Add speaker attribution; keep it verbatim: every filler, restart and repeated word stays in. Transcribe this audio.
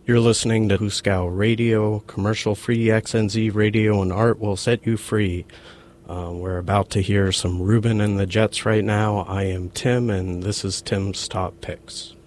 Speaker 1: You're listening to Hooskow Radio, commercial-free X N Z radio, and art will set you free. Uh, we're about to hear some Reuben and the Jets right now. I am Tim, and this is Tim's Top Picks.